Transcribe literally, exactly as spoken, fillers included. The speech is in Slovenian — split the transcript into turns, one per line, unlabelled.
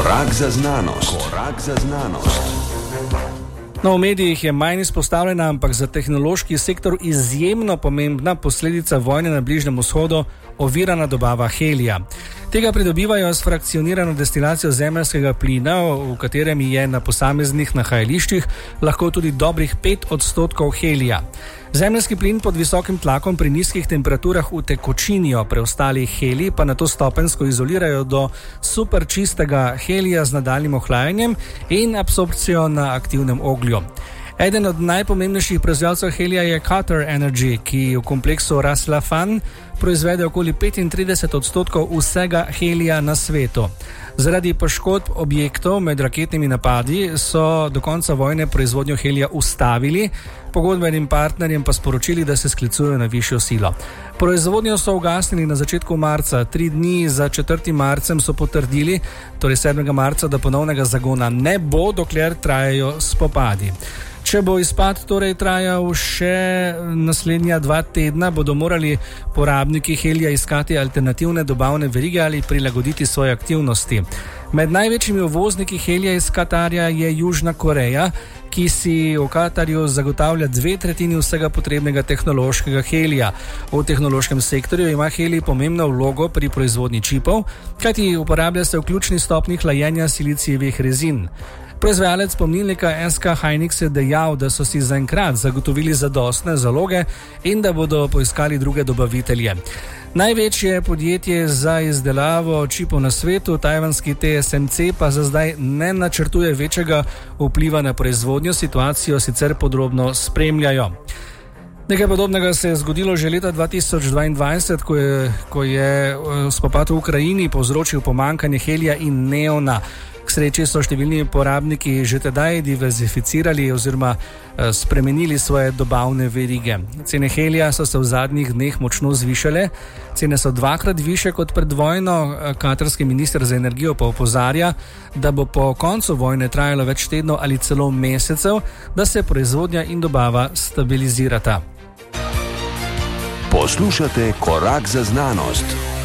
Korak za znanost. Korak za znanost.
No, v medijih je manj izpostavljena, ampak za tehnološki sektor izjemno pomembna posledica vojne na Bližnjem vzhodu – ovirana dobava helija. Tega pridobivajo s frakcionirano destilacijo zemeljskega plina, v katerem je na posameznih nahajališčih lahko tudi dobrih pet odstotkov helija. Zemeljski plin pod visokim tlakom pri nizkih temperaturah utekočinijo, preostali helij pa nato stopensko izolirajo do super čistega helija z nadaljnjim ohlajanjem in absorpcijo na aktivnem oglju. Eden od najpomembnejših proizvajalcev helija je Qatar Energy, ki v kompleksu Ras Laffan proizvede okoli petintrideset odstotkov vsega helija na svetu. Zaradi poškodb objektov med raketnimi napadi so do konca vojne proizvodnjo helija ustavili, pogodbenim partnerjem pa sporočili, da se sklicujejo na višjo silo. Proizvodnjo so ugasnili na začetku marca, tri dni za četrtim marcem so potrdili, torej sedmega marca, da ponovnega zagona ne bo, dokler trajajo spopadi. Če bo izpad torej trajal še naslednja dva tedna, bodo morali porabniki helija iskati alternativne dobavne verige ali prilagoditi svoje aktivnosti. Med največjimi uvozniki helija iz Katarja je Južna Koreja, ki si v Katarju zagotavlja dve tretjini vsega potrebnega tehnološkega helija. V tehnološkem sektorju ima helij pomembno vlogo pri proizvodnji čipov, kajti uporablja se v ključni stopnji hlajenja silicijevih rezin. Proizvajalec pomnilnika S K Hynix je dejal, da so si zaenkrat zagotovili zadostne zaloge in da bodo poiskali druge dobavitelje. Največje podjetje za izdelavo čipov na svetu, tajvanski T S M C, pa za zdaj ne načrtuje večjega vpliva na proizvodnjo, situacijo sicer podrobno spremljajo. Nekaj podobnega se je zgodilo že leta dva tisoč dvaindvajset, ko je, ko je spopad v Ukrajini povzročil pomanjkanje helija in neona. K sreči so številni porabniki že tedaj diverzificirali oziroma spremenili svoje dobavne verige. Cene helija so se v zadnjih dneh močno zvišale, cene so dvakrat više kot pred vojno. Katarski minister za energijo pa opozarja, da bo po koncu vojne trajalo več tednov ali celo mesecev, da se proizvodnja in dobava stabilizirata.
Poslušate Korak za znanost.